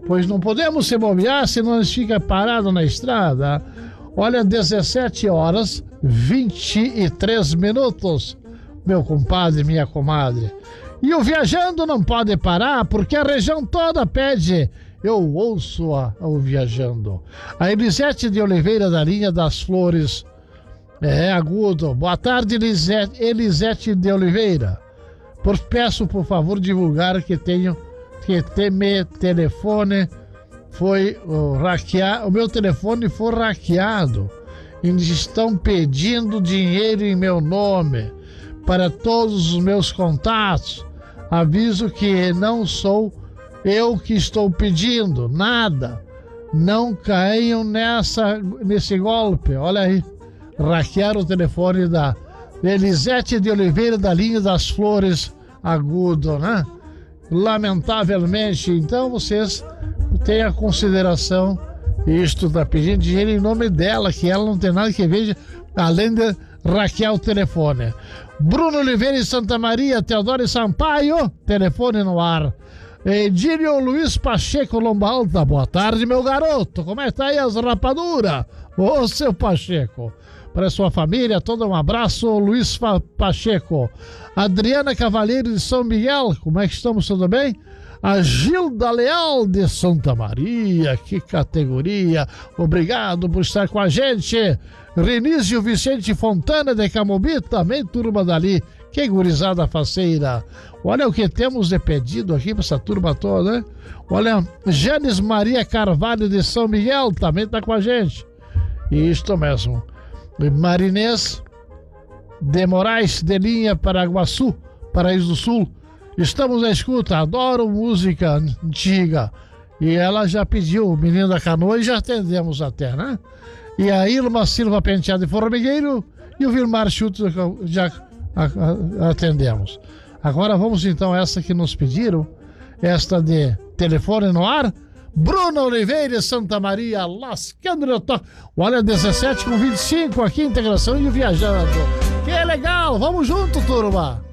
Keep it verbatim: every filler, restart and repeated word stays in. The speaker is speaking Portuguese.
pois não podemos se bobear senão a gente fica parado na estrada. Olha, dezessete horas, vinte e três minutos, meu compadre, minha comadre. E o Viajando não pode parar, porque a região toda pede. Eu ouço a, o Viajando. A Elisete de Oliveira, da linha das Flores. É, agudo. Boa tarde, Elisete, Elisete de Oliveira. Por, peço, por favor, divulgar que tenho que ter meu telefone foi uh, hackeado. O meu telefone foi hackeado. Eles estão pedindo dinheiro em meu nome para todos os meus contatos. Aviso que não sou eu que estou pedindo nada. Não caiam nessa, nesse golpe. Olha aí. Hackearam o telefone da Elisete de Oliveira, da linha das Flores, agudo, né? Lamentavelmente. Então vocês tenham consideração. Isto está pedindo dinheiro em nome dela, que ela não tem nada que ver além de hackear o telefone. Bruno Oliveira em Santa Maria, Teodoro Sampaio, telefone no ar. Edílio Luiz Pacheco, Lomba Alta, boa tarde, meu garoto. Como é que tá aí as rapaduras? Ô, seu Pacheco. Para sua família, todo um abraço, Luiz Pacheco. Adriana Cavalheiro de São Miguel, como é que estamos, tudo bem? A Gilda Leal de Santa Maria, que categoria, obrigado por estar com a gente. Renísio Vicente Fontana de Camobi, também turma dali, que gurizada faceira. Olha o que temos de pedido aqui para essa turma toda, né? Olha, Janes Maria Carvalho de São Miguel, também está com a gente. Isto mesmo. Marinês de Moraes de Linha, Paraguaçu, Paraíso do Sul. Estamos na escuta, adoro música antiga. E ela já pediu o Menino da Canoa e já atendemos até, né? E a Ilma Silva Penteado de Formigueiro e o Vilmar Schultz já atendemos. Agora vamos então a essa que nos pediram, esta de telefone no ar. Bruno Oliveira, Santa Maria, lascando no toque. Olha, dezessete com vinte e cinco aqui, integração e o Viajando. Que legal, vamos junto, turma.